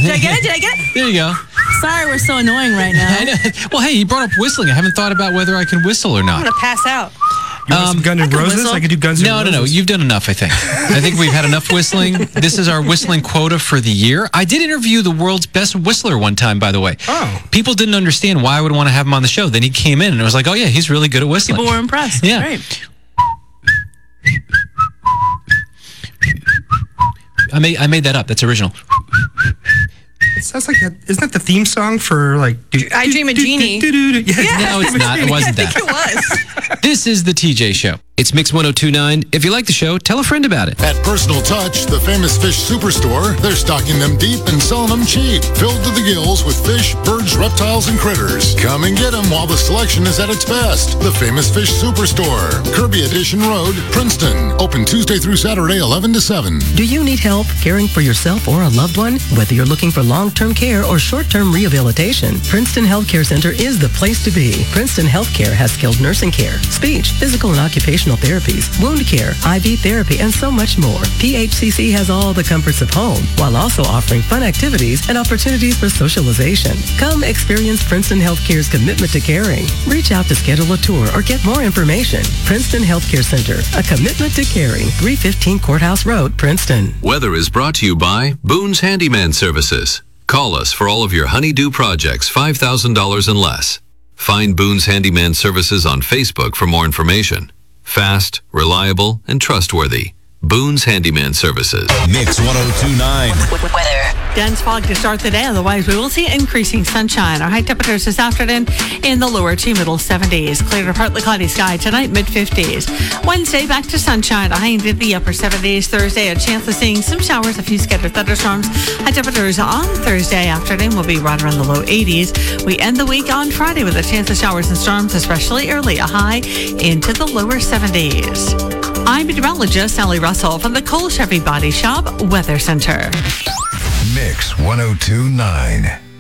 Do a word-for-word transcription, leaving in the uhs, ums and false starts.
Did I get it? Did I get it? There you go. Sorry, we're so annoying right now. I know. Well, hey, you brought up whistling. I haven't thought about whether I can whistle or I'm not. going to pass out. You want some Guns N' Roses? whistle. I could do Guns N' No, Roses. no, no. You've done enough, I think. I think we've had enough whistling. This is our whistling quota for the year. I did interview the world's best whistler one time, by the way. Oh. People didn't understand why I would want to have him on the show. Then he came in and it was like, oh, yeah, he's really good at whistling. People were impressed. Yeah. Great. I made, I made that up. That's original. It sounds like that. Isn't that the theme song for like? Do, I Dream a do, Genie. Do, do, do, do. Yeah. No, it's not. It wasn't I that. think it was. This is the T J Show. It's Mix one oh two point nine. If you like the show, tell a friend about it. At Personal Touch, the famous fish superstore, they're stocking them deep and selling them cheap. Filled to the gills with fish, birds, reptiles, and critters. Come and get them while the selection is at its best. The famous fish superstore. Kirby Edition Road, Princeton. Open Tuesday through Saturday, eleven to seven. Do you need help caring for yourself or a loved one? Whether you're looking for long-term care or short-term rehabilitation, Princeton Healthcare Center is the place to be. Princeton Healthcare has skilled nursing care, speech, physical and occupational therapies, wound care, I V therapy, and so much more. P H C C has all the comforts of home while also offering fun activities and opportunities for socialization. Come experience Princeton Healthcare's commitment to caring. Reach out to schedule a tour or get more information. Princeton Healthcare Center, a commitment to caring. three fifteen Courthouse Road, Princeton. Weather is brought to you by Boone's Handyman Services. Call us for all of your honey-do projects, five thousand dollars and less. Find Boone's Handyman Services on Facebook for more information. Fast, reliable, and trustworthy. Boone's Handyman Services. Mix one oh two point nine. Weather. Dense fog to start the day. Otherwise, we will see increasing sunshine. Our high temperatures this afternoon in the lower to middle seventies. Clear to partly cloudy sky tonight, mid fifties. Wednesday, back to sunshine. A high into the upper seventies. Thursday, a chance of seeing some showers, a few scattered thunderstorms. High temperatures on Thursday afternoon will be right around the low eighties. We end the week on Friday with a chance of showers and storms, especially early. A high into the lower seventies. I'm meteorologist Sally Russell from the Cole Chevy Body Shop Weather Center. Mix one oh two point nine.